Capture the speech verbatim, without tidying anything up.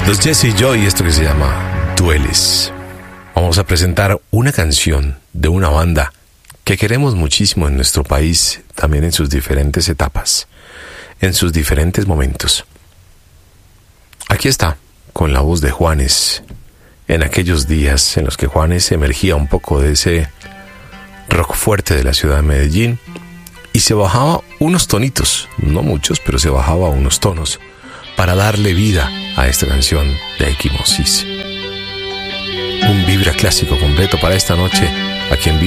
Los Jesse Joy y esto que se llama Dueles. Vamos a presentar una canción de una banda que queremos muchísimo en nuestro país, también en sus diferentes etapas, en sus diferentes momentos. Aquí está, con la voz de Juanes, en aquellos días en los que Juanes emergía un poco de ese rock fuerte de la ciudad de Medellín y se bajaba unos tonitos, no muchos, pero se bajaba unos tonos para darle vida a esta canción de Equimosis. Un vibra clásico completo para esta noche aquí en